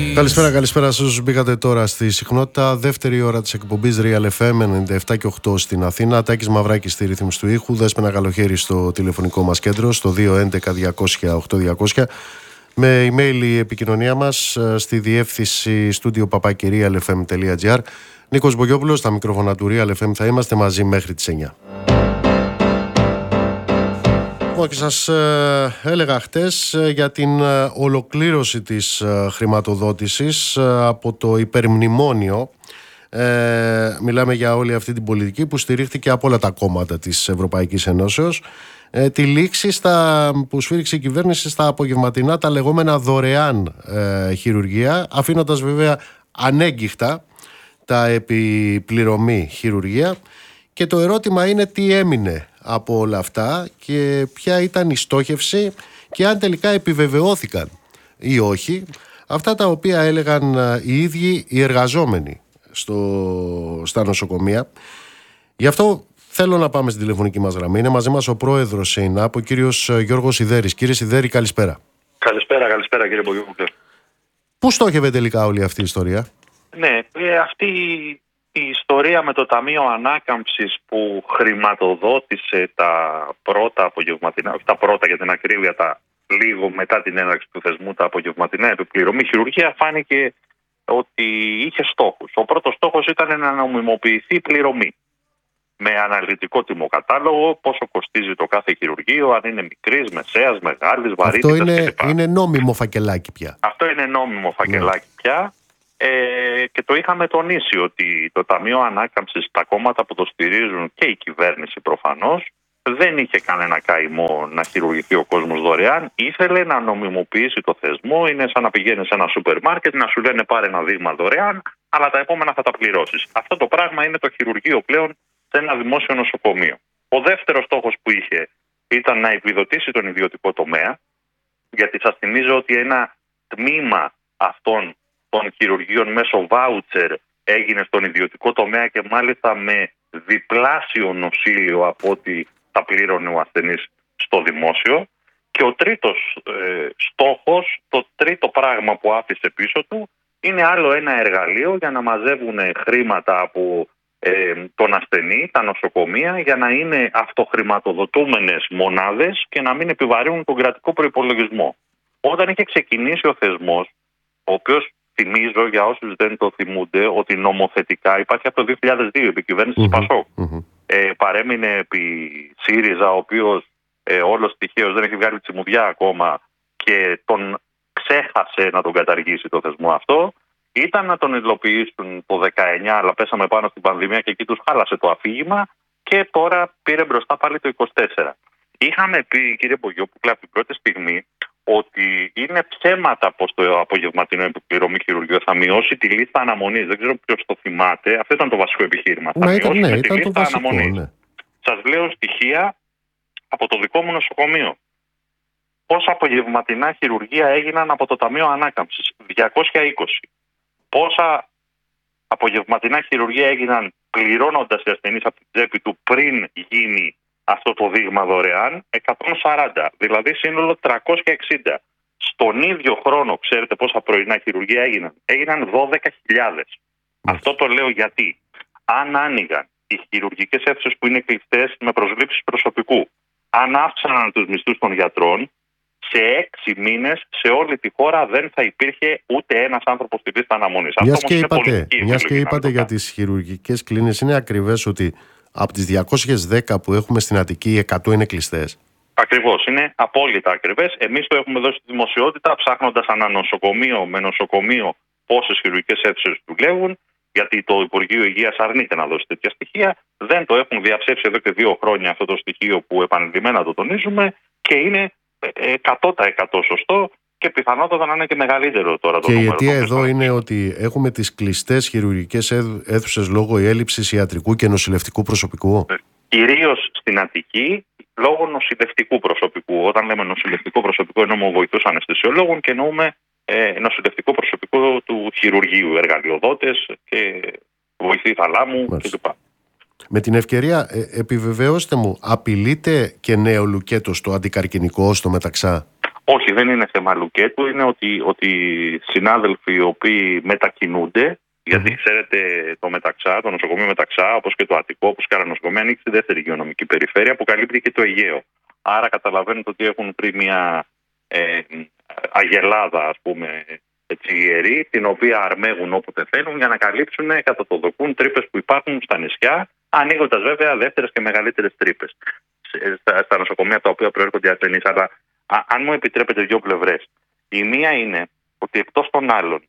Καλησπέρα σε όσους μπήκατε τώρα στη συχνότητα. Δεύτερη ώρα της εκπομπής Real FM 97 και 8 στην Αθήνα. Τάκης Μαυράκης στη ρύθμιση του ήχου. Δέσποινα Καλοχέρη στο τηλεφωνικό μας κέντρο στο 211-200-8200. Με email η επικοινωνία μας στη διεύθυνση studio@realfm.gr. Νίκος Μπογιόπουλος, στα μικρόφωνα του Real FM. Θα είμαστε μαζί μέχρι τις 9. Και σας έλεγα χτες για την ολοκλήρωση της χρηματοδότησης από το υπερμνημόνιο. Μιλάμε για όλη αυτή την πολιτική που στηρίχθηκε από όλα τα κόμματα της Ευρωπαϊκής Ενώσεως. Τη λήξη που σφύριξε η κυβέρνηση στα απογευματινά τα λεγόμενα δωρεάν χειρουργεία, αφήνοντας βέβαια ανέγκυχτα τα επιπληρωμή χειρουργεία. Και το ερώτημα είναι τι έμεινε από όλα αυτά και ποια ήταν η στόχευση και αν τελικά επιβεβαιώθηκαν ή όχι αυτά τα οποία έλεγαν οι ίδιοι οι εργαζόμενοι στα νοσοκομεία. Γι' αυτό θέλω να πάμε στην τηλεφωνική μας γραμμή. Είναι μαζί μας ο πρόεδρος ΕΙΝΑΠ, ο κύριος Γιώργος Σιδέρης. Κύριε Σιδέρη, καλησπέρα. Καλησπέρα κύριε Μπογιόπουλε. Πού στόχευε τελικά όλη αυτή η ιστορία? Ναι, αυτή η ιστορία με το Ταμείο Ανάκαμψης που χρηματοδότησε τα πρώτα απογευματινά, όχι τα πρώτα για την ακρίβεια, τα λίγο μετά την έναρξη του θεσμού, τα απογευματινά επιπληρωμή χειρουργία, φάνηκε ότι είχε στόχους. Ο πρώτος στόχος ήταν να νομιμοποιηθεί η πληρωμή. Με αναλυτικό τιμοκατάλογο, πόσο κοστίζει το κάθε χειρουργείο, αν είναι μικρής, μεσαίας, μεγάλης, βαρύτητας κλπ. Αυτό είναι νόμιμο φακελάκι πια. Αυτό είναι νόμιμο φακελάκι πια. Και το είχαμε τονίσει ότι το Ταμείο Ανάκαμψης, τα κόμματα που το στηρίζουν και η κυβέρνηση προφανώς, δεν είχε κανένα καημό να χειρουργηθεί ο κόσμος δωρεάν. Ήθελε να νομιμοποιήσει το θεσμό. Είναι σαν να πηγαίνεις σε ένα σούπερ μάρκετ, να σου λένε πάρε ένα δείγμα δωρεάν, αλλά τα επόμενα θα τα πληρώσεις. Αυτό το πράγμα είναι το χειρουργείο πλέον σε ένα δημόσιο νοσοκομείο. Ο δεύτερος στόχος που είχε ήταν να επιδοτήσει τον ιδιωτικό τομέα, γιατί σας θυμίζω ότι ένα τμήμα αυτών των χειρουργείων μέσω βάουτσερ έγινε στον ιδιωτικό τομέα και μάλιστα με διπλάσιο νοσήλιο από ό,τι θα πλήρωνε ο ασθενής στο δημόσιο. Και ο τρίτος στόχος, το τρίτο πράγμα που άφησε πίσω του, είναι άλλο ένα εργαλείο για να μαζεύουν χρήματα από τον ασθενή, τα νοσοκομεία, για να είναι αυτοχρηματοδοτούμενες μονάδες και να μην επιβαρύνουν τον κρατικό προϋπολογισμό. Όταν είχε ξεκινήσει ο θεσμός, ο οποίος, θυμίζω για όσους δεν το θυμούνται, ότι νομοθετικά υπάρχει από το 2002 επί κυβέρνηση της Πασόκ. Παρέμεινε επί ΣΥΡΙΖΑ, ο οποίος όλος τυχαίως δεν έχει βγάλει τσιμουδιά ακόμα και τον ξέχασε να τον καταργήσει το θεσμό αυτό. Ήταν να τον υλοποιήσουν το 19, αλλά πέσαμε πάνω στην πανδημία και εκεί τους χάλασε το αφήγημα και τώρα πήρε μπροστά πάλι το 24. Είχαμε πει, κύριε Μπογιόπουλε, από την πρώτη στιγμή ότι είναι ψέματα πως το απογευματινό επιπληρωμή χειρουργείο θα μειώσει τη λίστα αναμονής. Δεν ξέρω ποιος το θυμάται. Αυτό ήταν το βασικό επιχείρημα. Θα μειώσει τη λίστα αναμονής. Ναι. Σας λέω στοιχεία από το δικό μου νοσοκομείο. Πόσα απογευματινά χειρουργεία έγιναν από το Ταμείο Ανάκαμψης? 220. Πόσα απογευματινά χειρουργεία έγιναν πληρώνοντας οι ασθενείς από την τσέπη του πριν γίνει αυτό το δείγμα δωρεάν? 140, δηλαδή σύνολο 360. Στον ίδιο χρόνο, ξέρετε πόσα πρωινά χειρουργεία έγιναν? Έγιναν 12.000. Αυτό το λέω γιατί αν άνοιγαν οι χειρουργικές αίθουσες που είναι κλειστές με προσλήψεις προσωπικού, αν αύξαναν τους μισθούς των γιατρών, σε 6 μήνες σε όλη τη χώρα δεν θα υπήρχε ούτε ένας άνθρωπος στη λίστα αναμονής. Μιας και είπατε για τις χειρουργικές κλίνες, είναι ακριβές ότι από τις 210 που έχουμε στην Αττική, 100 είναι κλειστές? Ακριβώς, είναι απόλυτα ακριβές. Εμείς το έχουμε δώσει στη δημοσιότητα ψάχνοντας ανά νοσοκομείο με νοσοκομείο πόσες χειρουργικές αίθουσες δουλεύουν, γιατί το Υπουργείο Υγείας αρνείται να δώσει τέτοια στοιχεία. Δεν το έχουν διαψεύσει εδώ και 2 χρόνια αυτό το στοιχείο που επανειλημμένα το τονίζουμε και είναι 100% σωστό και πιθανότατα να είναι και μεγαλύτερο τώρα το νούμερο. Και η αιτία εδώ είναι ότι έχουμε τις κλειστές χειρουργικές αίθουσες λόγω έλλειψης ιατρικού και νοσηλευτικού προσωπικού. Κυρίως στην Αττική, λόγω νοσηλευτικού προσωπικού. Όταν λέμε νοσηλευτικό προσωπικό, εννοούμε βοηθούς αναισθησιολόγων και εννοούμε νοσηλευτικό προσωπικό του χειρουργείου, εργαλειοδότες και βοηθοί θαλάμου κλπ. Με την ευκαιρία, επιβεβαιώστε μου, απειλείται και νέο λουκέτο στο αντικαρκινικό στο μεταξά? Όχι, δεν είναι θέμα λουκέτου. Είναι ότι συνάδελφοι οι οποίοι μετακινούνται, γιατί ξέρετε το Μεταξά, το νοσοκομείο Μεταξά, όπως και το Αττικό, όπως και άλλα νοσοκομεία, ανοίξει στη δεύτερη υγειονομική περιφέρεια που καλύπτει και το Αιγαίο. Άρα καταλαβαίνετε ότι έχουν βρει μια αγελάδα, ας πούμε, ιερή, την οποία αρμέγουν όποτε θέλουν για να καλύψουν κατά το δοκούν τρύπες που υπάρχουν στα νησιά, ανοίγοντας βέβαια δεύτερες και μεγαλύτερες τρύπες στα νοσοκομεία τα οποία προέρχονται οι ασθενείς. Αλλά αν μου επιτρέπετε δύο πλευρές. Η μία είναι ότι εκτός των άλλων,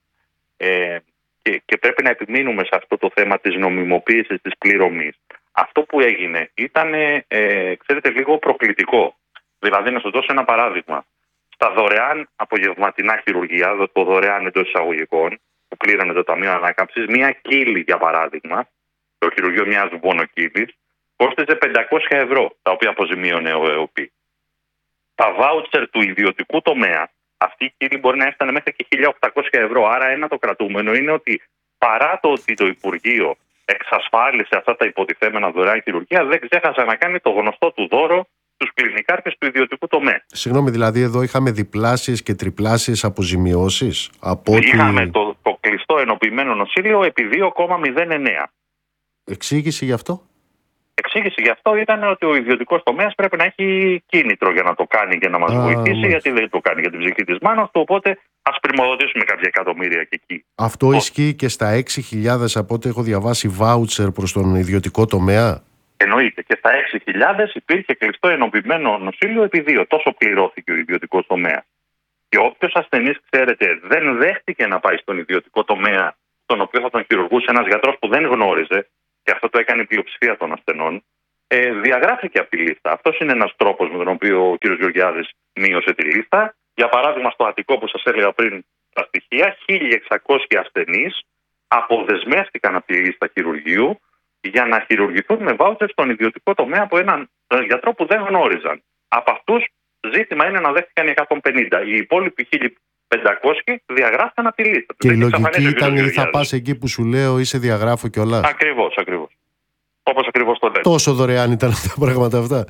και πρέπει να επιμείνουμε σε αυτό το θέμα της νομιμοποίησης της πληρωμής, αυτό που έγινε ήταν, ξέρετε, λίγο προκλητικό. Δηλαδή, να σας δώσω ένα παράδειγμα. Στα δωρεάν απογευματινά χειρουργία, το δωρεάν εντός εισαγωγικών, που πλήρωνε το Ταμείο Ανάκαμψης, μία κύλη, για παράδειγμα, το χειρουργείο μιας βονοκύλης, κόστιζε 500 ευρώ, τα οποία αποζημίωνε ο ΕΟΠΗ. Τα βάουτσερ του ιδιωτικού τομέα, αυτή η κύλη μπορεί να έφτανε μέχρι και 1.800 ευρώ. Άρα, ένα το κρατούμενο είναι ότι παρά το ότι το Υπουργείο εξασφάλισε αυτά τα υποτιθέμενα δωρεάν χειρουργία, δεν ξέχασε να κάνει το γνωστό του δώρο στους κλινικάρχες του ιδιωτικού τομέα. Συγγνώμη, δηλαδή εδώ είχαμε διπλάσιες και τριπλάσιες αποζημιώσεις από είχαμε το κλειστό ενοποιημένο νοσήλιο επί 2,09. Εξήγηση γι' αυτό? Εξήγηση γι' αυτό ήταν ότι ο ιδιωτικός τομέας πρέπει να έχει κίνητρο για να το κάνει και να μας βοηθήσει, γιατί δεν το κάνει για την ψυχή της μάνας του. Οπότε ας πρημοδοτήσουμε κάποια εκατομμύρια και εκεί. Αυτό ισχύει και στα 6.000 από ό,τι έχω διαβάσει βάουτσερ προς τον ιδιωτικό τομέα? Εννοείται. Και στα 6.000 υπήρχε κλειστό ενοποιημένο νοσήλιο επί 2. Τόσο πληρώθηκε ο ιδιωτικός τομέας. Και όποιος ασθενής, ξέρετε, δεν δέχτηκε να πάει στον ιδιωτικό τομέα, στον οποίο θα τον χειρουργούσε ένας γιατρός που δεν γνώριζε, και αυτό το έκανε η πλειοψηφία των ασθενών, διαγράφηκε από τη λίστα. Αυτός είναι ένας τρόπος με τον οποίο ο κ. Γεωργιάδης μείωσε τη λίστα. Για παράδειγμα, στο Αττικό, που σας έλεγα πριν τα στοιχεία, 1.600 ασθενείς αποδεσμεύτηκαν από τη λίστα χειρουργείου για να χειρουργηθούν με βάουτσερ στον ιδιωτικό τομέα από έναν γιατρό που δεν γνώριζαν. Από αυτούς, ζήτημα είναι να δέχτηκαν οι 150. Οι υπόλοιποι 1.500 διαγράφηκαν από τη λίστα. Και η λογική ήταν θα πας εκεί που σου λέω ή σε διαγράφω κιόλας. Ακριβώς. Όπως ακριβώς το λέτε. Τόσο δωρεάν ήταν τα πράγματα αυτά?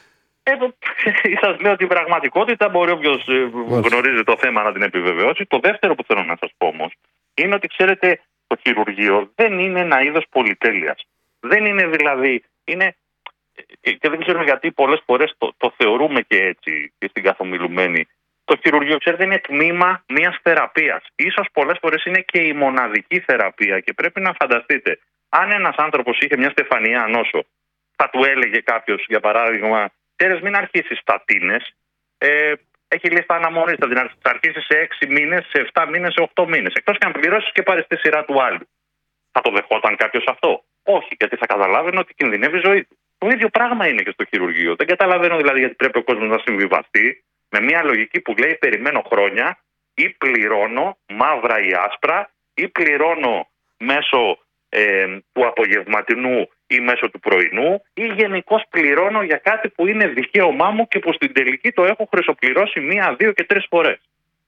Σας λέω την πραγματικότητα, μπορεί όποιος γνωρίζει το θέμα να την επιβεβαιώσει. Το δεύτερο που θέλω να σας πω όμως είναι ότι, ξέρετε, το χειρουργείο δεν είναι ένα είδος πολυτέλειας. Δεν είναι δηλαδή, και δεν ξέρουμε γιατί πολλές φορές το θεωρούμε και έτσι και στην καθομιλουμένη. Το χειρουργείο, ξέρετε, είναι τμήμα μιας θεραπείας. Ίσως πολλές φορές είναι και η μοναδική θεραπεία και πρέπει να φανταστείτε. Αν ένας άνθρωπος είχε μια στεφανιαία νόσο, θα του έλεγε κάποιος, για παράδειγμα, ξέρεις, μην αρχίσεις στατίνες, έχει λίστα αναμονής, θα την αρχίσεις σε 6 μήνες, σε 7 μήνες, σε 8 μήνες. Εκτός και αν πληρώσεις και πάρεις τη σειρά του άλλου. Θα το δεχόταν κάποιος αυτό? Όχι, γιατί θα καταλάβαινε ότι κινδυνεύει η ζωή του. Το ίδιο πράγμα είναι και στο χειρουργείο. Δεν καταλαβαίνω δηλαδή γιατί πρέπει ο κόσμος να συμβιβαστεί με μια λογική που λέει περιμένω χρόνια ή πληρώνω μαύρα ή άσπρα ή πληρώνω μέσω του απογευματινού ή μέσω του πρωινού ή γενικώς πληρώνω για κάτι που είναι δικαίωμά μου και που στην τελική το έχω χρυσοπληρώσει 1, 2 και 3 φορές.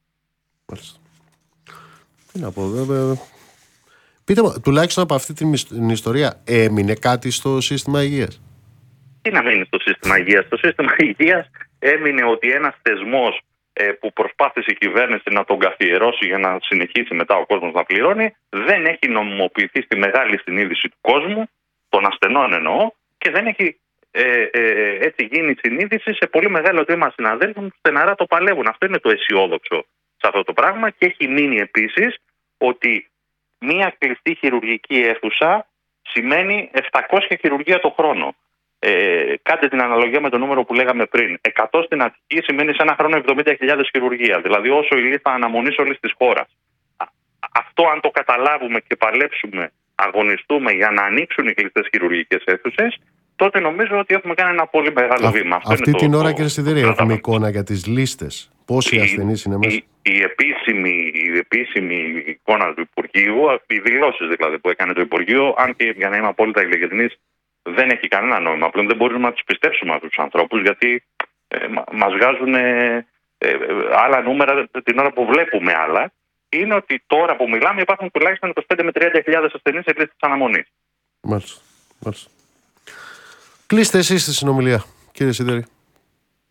Τι να πω, βέβαια. Πείτε μου, τουλάχιστον από αυτή την ιστορία έμεινε κάτι στο σύστημα υγείας? Τι να μείνει στο σύστημα υγείας? Στο σύστημα υγείας έμεινε ότι ένας θεσμός που προσπάθησε η κυβέρνηση να τον καθιερώσει για να συνεχίσει μετά ο κόσμος να πληρώνει, δεν έχει νομιμοποιηθεί στη μεγάλη συνείδηση του κόσμου, των ασθενών εννοώ, και δεν έχει έτσι γίνει συνείδηση σε πολύ μεγάλο τμήμα συναδέλφων που στεναρά το παλεύουν. Αυτό είναι το αισιόδοξο σε αυτό το πράγμα. Και έχει μείνει επίσης ότι μία κλειστή χειρουργική αίθουσα σημαίνει 700 χειρουργία το χρόνο. Κάντε την αναλογία με το νούμερο που λέγαμε πριν. 100 στην Αττική σημαίνει σε ένα χρόνο 70.000 χειρουργία. Δηλαδή όσο η λίστα αναμονής όλης της χώρας. Αυτό, αν το καταλάβουμε και παλέψουμε, αγωνιστούμε για να ανοίξουν οι κλειστές χειρουργικές αίθουσες, τότε νομίζω ότι έχουμε κάνει ένα πολύ μεγάλο βήμα. Αυτή την ώρα, κύριε Σιδηρή, έχουμε εικόνα για τις λίστες. Πόσοι ασθενείς είναι μέσα? Η επίσημη εικόνα του Υπουργείου, οι δηλώσεις δηλαδή που έκανε το Υπουργείο, αν και για να είμαι απόλυτα ειλικρινής, δεν έχει κανένα νόημα. Απλά δεν μπορούμε να τους πιστέψουμε αυτούς τους ανθρώπους, γιατί μας βγάζουν άλλα νούμερα την ώρα που βλέπουμε άλλα. Είναι ότι τώρα που μιλάμε υπάρχουν τουλάχιστον 25 με 30.000 ασθενείς σε λίστες αναμονής. Μάλιστα. Κλείστε εσείς τη συνομιλία, κύριε Σιδηρή.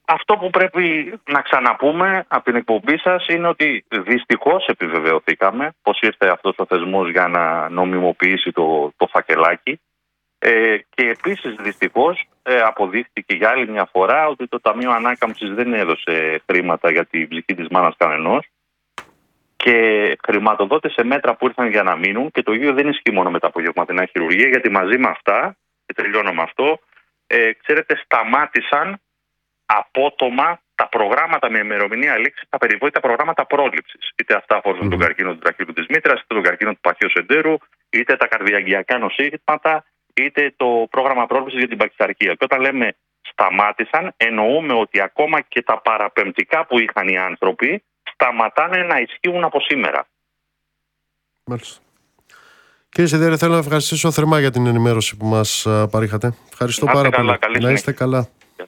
Αυτό που πρέπει να ξαναπούμε από την εκπομπή σας είναι ότι δυστυχώς επιβεβαιωθήκαμε πως ήρθε αυτός ο θεσμός για να νομιμοποιήσει το φακελάκι, και επίσης δυστυχώς αποδείχθηκε για άλλη μια φορά ότι το Ταμείο Ανάκαμψης δεν έδωσε χρήματα για την ψυχή της μάνας κανενός και χρηματοδότησε μέτρα που ήρθαν για να μείνουν, και το ίδιο δεν ισχύει μόνο με τα απογευματινά χειρουργία, γιατί μαζί με αυτά, και τελειώνω με αυτό, ξέρετε, σταμάτησαν απότομα τα προγράμματα με ημερομηνία λήξη, τα περιβόητα προγράμματα πρόληψης. Είτε αυτά αφορούν τον καρκίνο του τραχείου της μήτρας, είτε τον καρκίνο του παχαίου εντέρου, είτε τα καρδιαγγειακά νοσήματα, είτε το πρόγραμμα πρόληψης για την παχυσαρκία. Και όταν λέμε σταμάτησαν, εννοούμε ότι ακόμα και τα παραπεμπτικά που είχαν οι άνθρωποι σταματάνε να ισχύουν από σήμερα. Μάλιστα. Κύριε Σιδέρη, θέλω να ευχαριστήσω θερμά για την ενημέρωση που μας παρήχατε. Ευχαριστώ πάρα πολύ. Να είστε καλά.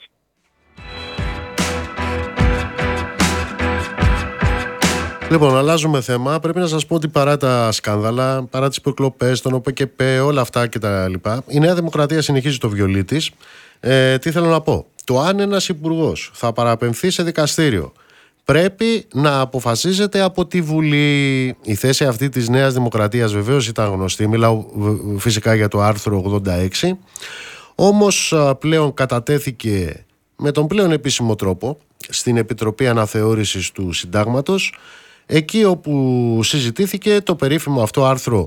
Λοιπόν, αλλάζουμε θέμα. Πρέπει να σας πω ότι παρά τα σκάνδαλα, παρά τις υποκλοπές, τον ΟΠΕΚΕΠΕ, όλα αυτά κτλ., η Νέα Δημοκρατία συνεχίζει το βιολί της. Τι θέλω να πω. Το αν ένας υπουργός θα παραπεμφθεί σε δικαστήριο πρέπει να αποφασίζεται από τη Βουλή. Η θέση αυτή της Νέας Δημοκρατίας βεβαίως ήταν γνωστή. Μιλάω φυσικά για το άρθρο 86. Όμως πλέον κατατέθηκε με τον πλέον επίσημο τρόπο στην Επιτροπή Αναθεώρησης του Συντάγματος, εκεί όπου συζητήθηκε το περίφημο αυτό άρθρο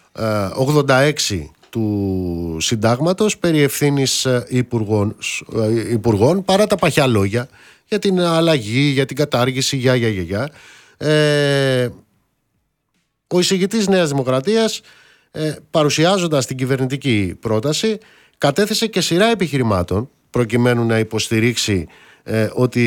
86 του Συντάγματος περί ευθύνης υπουργών, παρά τα παχιά λόγια για την αλλαγή, για την κατάργηση, ο εισηγητής Νέας Δημοκρατίας, παρουσιάζοντας την κυβερνητική πρόταση, κατέθεσε και σειρά επιχειρημάτων προκειμένου να υποστηρίξει ότι